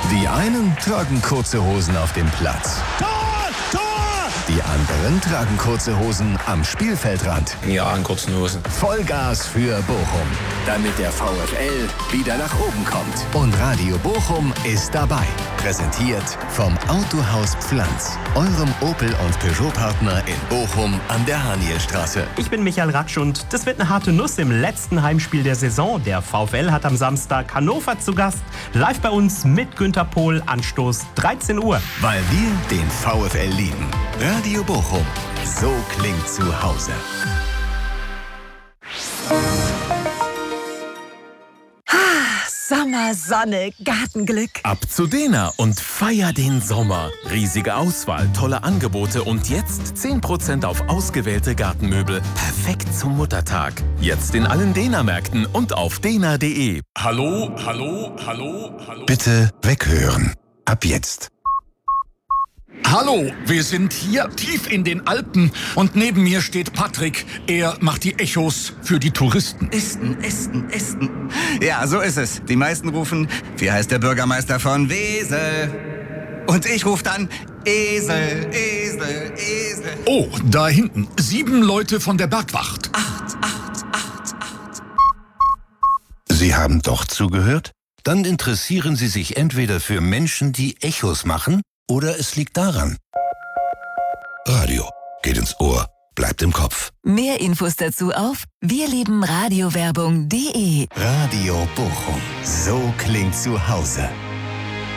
Die einen tragen kurze Hosen auf dem Platz. Tor! Tor! Die anderen tragen kurze Hosen am Spielfeldrand. Ja, in kurzen Hosen. Vollgas für Bochum, damit der VfL wieder nach oben kommt. Und Radio Bochum ist dabei. Präsentiert vom Autohaus Pflanz, eurem Opel- und Peugeot-Partner in Bochum an der Hanielstraße. Ich bin Michael Raksch und das wird eine harte Nuss im letzten Heimspiel der Saison. Der VfL hat am Samstag Hannover zu Gast. Live bei uns mit Günter Pohl, Anstoß 13 Uhr. Weil wir den VfL lieben. Radio Bochum, so klingt zu Hause. Sommer, Sonne, Gartenglück. Ab zu Dena und feier den Sommer. Riesige Auswahl, tolle Angebote und jetzt 10% auf ausgewählte Gartenmöbel. Perfekt zum Muttertag. Jetzt in allen Dena-Märkten und auf dena.de. Hallo, hallo, hallo, hallo. Bitte weghören. Ab jetzt. Hallo, wir sind hier tief in den Alpen und neben mir steht Patrick. Er macht die Echos für die Touristen. Esten. Ja, so ist es. Die meisten rufen, wie heißt der Bürgermeister von Wesel? Und ich rufe dann, Esel. Oh, da hinten, 7 Leute von der Bergwacht. 8. Sie haben doch zugehört? Dann interessieren Sie sich entweder für Menschen, die Echos machen, oder es liegt daran. Radio geht ins Ohr, bleibt im Kopf. Mehr Infos dazu auf wirliebenradiowerbung.de. Radio Bochum, so klingt zu Hause.